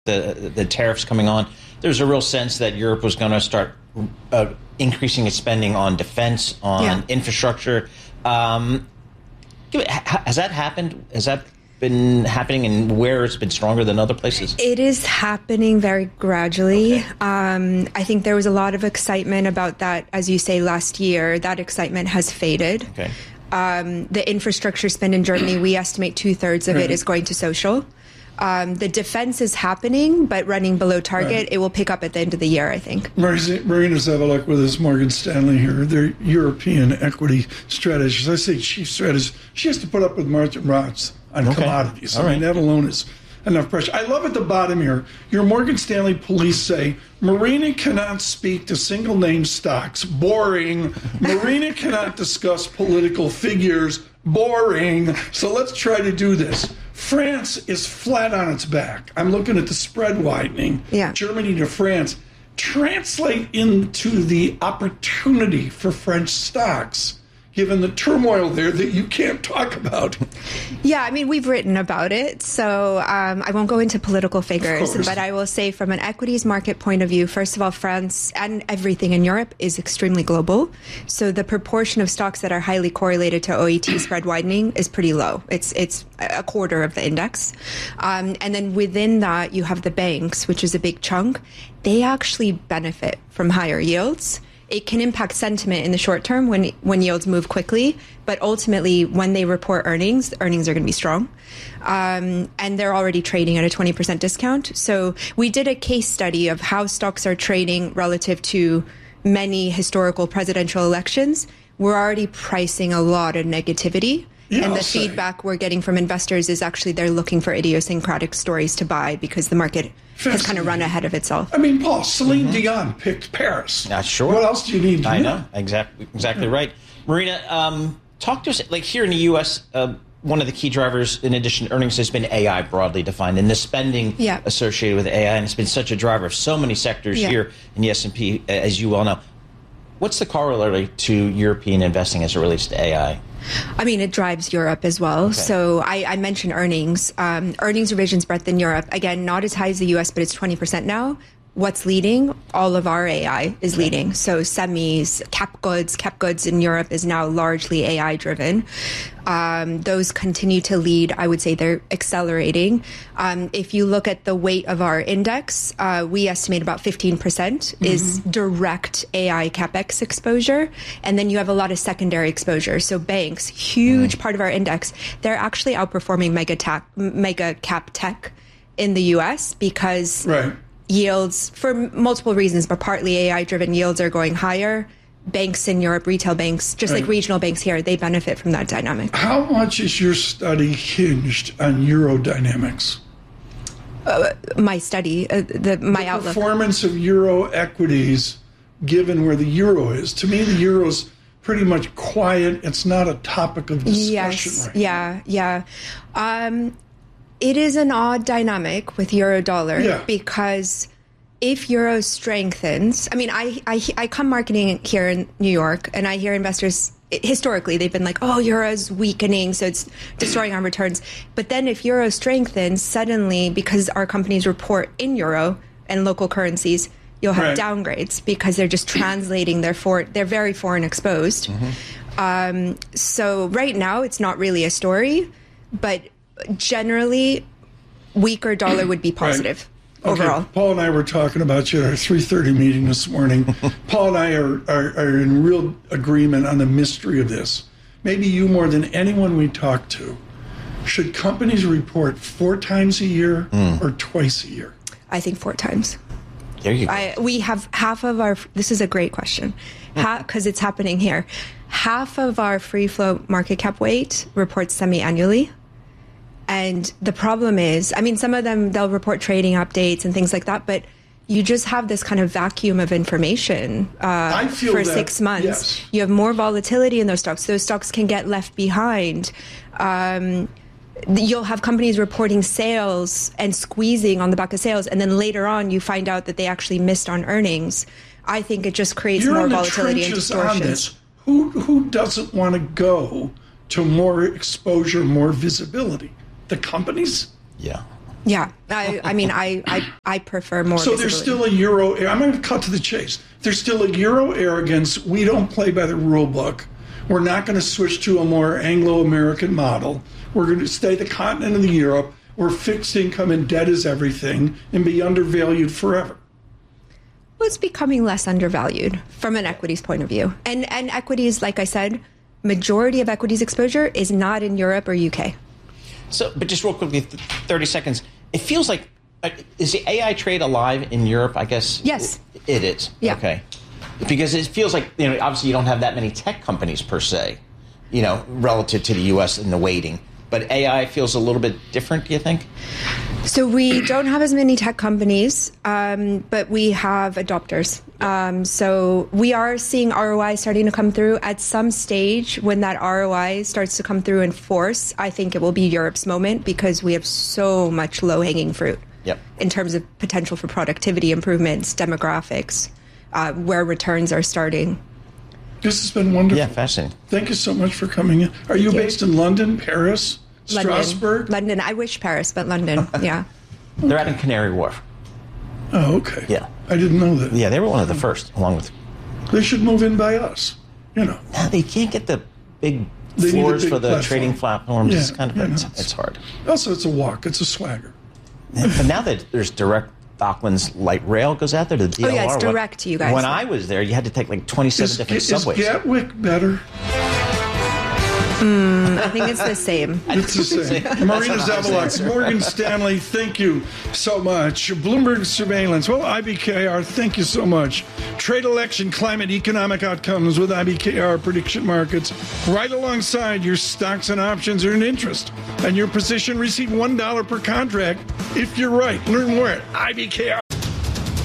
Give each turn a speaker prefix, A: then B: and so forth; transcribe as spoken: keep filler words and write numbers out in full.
A: the the tariffs coming on, there's a real sense that Europe was going to start uh, increasing its spending on defense, on yeah. infrastructure. Um, has that happened? Has that been happening, and where it's been stronger than other places?
B: It is happening very gradually.
A: Okay.
B: Um, I think there was a lot of excitement about that, as you say, last year. That excitement has faded.
A: Okay.
B: Um, the infrastructure spend in Germany, we estimate two-thirds of right. it is going to social. Um, the defense is happening, but running below target. Right. It will pick up at the end of the year, I think.
C: Marina Zavalek with us, Morgan Stanley here. They're European equity strategists. I say chief strategist. She has to put up with Martin Rotz on okay. commodities.
A: All
C: I mean,
A: right.
C: that alone is enough pressure. I love at the bottom here, your Morgan Stanley police say, Marina cannot speak to single name stocks. Boring. Marina cannot discuss political figures. Boring. So let's try to do this. France is flat on its back. I'm looking at the spread widening.
B: Yeah.
C: Germany to France. Translate into the opportunity for French stocks, given the turmoil there that you can't talk about.
B: Yeah, I mean, we've written about it, so um, I won't go into political figures, but I will say from an equities market point of view, first of all, France and everything in Europe is extremely global. So the proportion of stocks that are highly correlated to O E T spread widening is pretty low. It's it's a quarter of the index. Um, and then within that, you have the banks, which is a big chunk. They actually benefit from higher yields. It can impact sentiment in the short term when when yields move quickly, but ultimately when they report earnings, earnings are going to be strong. Um, and they're already trading at a twenty percent discount. So we did a case study of how stocks are trading relative to many historical presidential elections. We're already pricing a lot of negativity.
C: Yeah,
B: and the
C: I'll
B: feedback
C: say.
B: we're getting from investors is actually they're looking for idiosyncratic stories to buy because the market has kind of run ahead of itself.
C: I mean, Paul, Celine mm-hmm. Dion picked Paris.
A: Not sure.
C: What else do you need to
A: I
C: know?
A: know. Exactly, exactly right. Marina, um, talk to us, like here in the U S, uh, one of the key drivers, in addition to earnings, has been A I broadly defined, and the spending
B: yeah.
A: associated with A I, and it's been such a driver of so many sectors
B: yeah.
A: here in the S and P, as you well know. What's the corollary to European investing as it relates to A I?
B: I mean, it drives Europe as well. Okay. So I, I mentioned earnings. Um, earnings revisions breadth in Europe, again, not as high as the U S, but it's twenty percent now. What's leading? All of our A I is okay. leading. So semis, cap goods, cap goods in Europe is now largely A I driven. Um, those continue to lead. I would say they're accelerating. Um, if you look at the weight of our index, uh, we estimate about fifteen percent mm-hmm. is direct A I capex exposure. And then you have a lot of secondary exposure. So banks, huge mm-hmm. part of our index, they're actually outperforming mega, ta- mega cap tech in the U S because
C: right.
B: yields, for multiple reasons, but partly A I-driven yields are going higher. Banks in Europe, retail banks, just right. like regional banks here, they benefit from that dynamic.
C: How much is your study hinged on Eurodynamics?
B: Uh, my study, uh, the my
C: the
B: outlook.
C: Performance of Euro equities, given where the euro is. To me, the euro's pretty much quiet. It's not a topic of discussion
B: yes,
C: right
B: yeah,
C: now.
B: yeah. Um, it is an odd dynamic with euro dollar
C: yeah.
B: because if euro strengthens, I mean, I, I I come marketing here in New York, and I hear investors historically they've been like, "Oh, euro's weakening, so it's destroying our returns." But then, if euro strengthens suddenly, because our companies report in euro and local currencies, you'll have
C: right.
B: downgrades because they're just translating their for they're very foreign exposed. Mm-hmm. Um, so right now, it's not really a story, but generally, weaker dollar would be positive.
C: Right.
B: Overall.
C: Okay, Paul and I were talking about you at our three thirty meeting this morning. Paul and I are, are, are in real agreement on the mystery of this. Maybe you more than anyone we talk to. Should companies report four times a year mm. or twice a year?
B: I think four times.
A: There you go.
B: I, we have half of our, this is a great question, because it's happening here. Half of our free float market cap weight reports semi-annually. And the problem is, I mean, some of them, they'll report trading updates and things like that, but you just have this kind of vacuum of information uh, for
C: that,
B: six months.
C: Yes.
B: You have more volatility in those stocks. Those stocks can get left behind. Um, you'll have companies reporting sales and squeezing on the back of sales, and then later on you find out that they actually missed on earnings. I think it just creates
C: You're
B: more
C: in the
B: volatility and
C: trenches on
B: distortions.
C: this. Who, who doesn't want to go to more exposure, more visibility? The companies?
A: Yeah.
B: Yeah, I, I mean, I, I, I prefer more.
C: So
B: visibility.
C: there's still a Euro. I'm going to cut to the chase. There's still a Euro arrogance. We don't play by the rule book. We're not going to switch to a more Anglo-American model. We're going to stay the continent of the Europe, where fixed income and debt is everything, and be undervalued forever.
B: Well, it's becoming less undervalued from an equities point of view, and and equities, like I said, majority of equities exposure is not in Europe or U K.
A: So, but just real quickly, thirty seconds. It feels like, uh, is the A I trade alive in Europe? I guess.
B: Yes.
A: It is.
B: Yeah.
A: Okay. Because it feels like, you know, obviously you don't have that many tech companies per se, you know, relative to the U S and the weighting. But A I feels a little bit different, do you think?
B: So we don't have as many tech companies, um, but we have adopters. Um, so we are seeing R O I starting to come through. At some stage, when that R O I starts to come through in force, I think it will be Europe's moment because we have so much low-hanging fruit
A: Yep.
B: in terms of potential for productivity improvements, demographics, uh, where returns are starting.
C: This has been wonderful.
A: Yeah, fascinating.
C: Thank you so much for coming in. Are you
B: you.
C: based in London, Paris,
B: London.
C: Strasbourg?
B: London. I wish Paris, but London. Yeah.
A: They're out in Canary Wharf.
C: Oh, okay.
A: Yeah.
C: I didn't know that.
A: Yeah, they were one of the first, along with...
C: They should move in by us. You know.
A: No, they can't get the big
C: They need a
A: floors
C: big
A: for the
C: platform.
A: trading platforms.
C: Yeah,
A: It's kind of
C: yeah,
A: it's,
C: no,
A: it's hard.
C: Also, it's a walk. It's a swagger.
A: But now that there's direct Docklands light rail goes out there to the D L R.
B: Oh, yeah, it's
A: when-
B: direct to you guys.
A: When I was there, you had to take like twenty-seven
C: Is,
A: different
C: is
A: subways.
C: Gatwick better?
B: I think it's the same.
C: It's the same. Marina Zavalak, Morgan Stanley, thank you so much. Bloomberg Surveillance, well, I B K R, thank you so much. Trade, election, climate, economic outcomes with I B K R Prediction Markets. Right alongside your stocks and options earned interest. And your position receive one dollar per contract if you're right. Learn more at I B K R.